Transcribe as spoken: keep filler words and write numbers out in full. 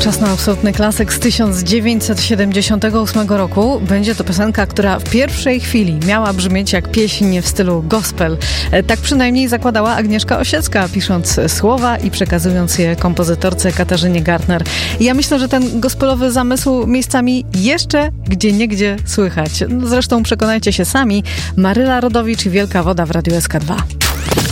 Czas na absolutny klasyk z tysiąc dziewięćset siedemdziesiątego ósmego roku. Będzie to piosenka, która w pierwszej chwili miała brzmieć jak pieśń w stylu gospel. Tak przynajmniej zakładała Agnieszka Osiecka, pisząc słowa i przekazując je kompozytorce Katarzynie Gartner. I ja myślę, że ten gospelowy zamysł miejscami jeszcze gdzieniegdzie słychać. Zresztą przekonajcie się sami. Maryla Rodowicz i Wielka Woda w Radiu S K dwa.